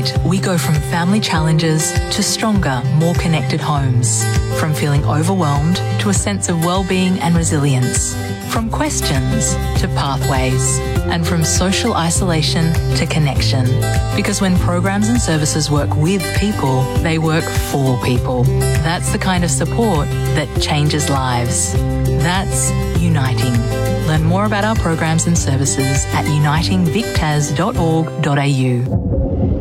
Unite, we go from family challenges to stronger, more connected homes. From feeling overwhelmed to a sense of well-being and resilience. From questions to pathways. And from social isolation to connection. Because when programs and services work with people, they work for people. That's the kind of support that changes lives. That's Uniting. Learn more about our programs and services at unitingvictas.org.au.